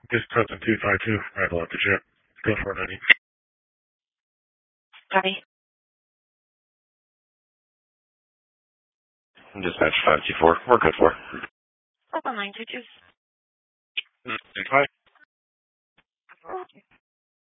Just present 252, right below the ship. Go for it, Eddie. Copy. Dispatch 524, we're good for. 922. Hi.